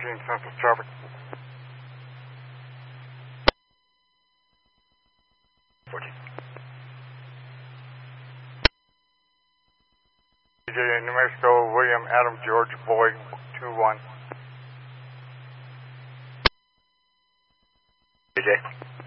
14 Central traffic. 14. DJ New Mexico, William Adam George Boyd 21. DJ.